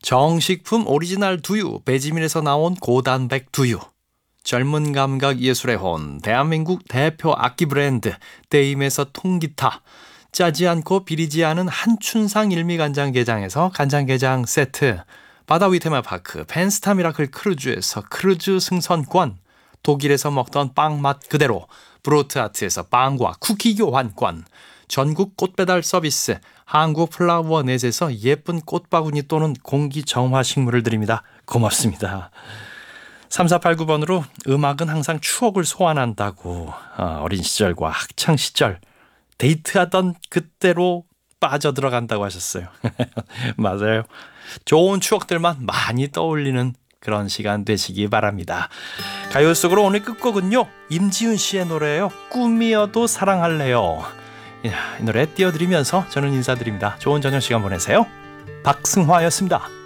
정식품 오리지널 두유, 배지밀에서 나온 고단백 두유. 젊은 감각 예술의 혼, 대한민국 대표 악기 브랜드 데임에서 통기타. 짜지 않고 비리지 않은 한춘상 일미간장게장에서 간장게장 세트. 바다 위 테마파크 펜스타 미라클 크루즈에서 크루즈 승선권. 독일에서 먹던 빵 맛 그대로 브로트아트에서 빵과 쿠키 교환권. 전국 꽃배달 서비스 한국 플라워넷에서 예쁜 꽃바구니 또는 공기 정화 식물을 드립니다. 고맙습니다. 3489번으로 음악은 항상 추억을 소환한다고. 어린 시절과 학창 시절 데이트하던 그때로 빠져들어간다고 하셨어요. 맞아요. 좋은 추억들만 많이 떠올리는 그런 시간 되시기 바랍니다. 가요 속으로 오늘 끝곡은요, 임지훈 씨의 노래예요. 꿈이어도 사랑할래요. 이 노래 띄워드리면서 저는 인사드립니다. 좋은 저녁 시간 보내세요. 박승화였습니다.